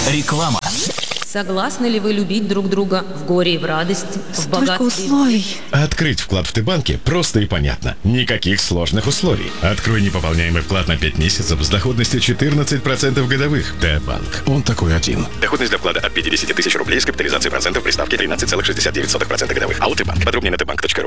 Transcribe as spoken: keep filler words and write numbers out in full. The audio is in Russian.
Реклама. Согласны ли вы любить друг друга в горе и в радости, в Столько богатстве? условий. Открыть вклад в Т-банке просто и понятно. Никаких сложных условий. Открой непополняемый вклад на пять месяцев с доходностью четырнадцать процентов годовых. Т-банк. Он такой один. Доходность для вклада от пятидесяти тысяч рублей с капитализацией процентов при ставке тринадцать целых шестьдесят девять сотых процента годовых. АО «Т-банк». Подробнее на т банк точка ру.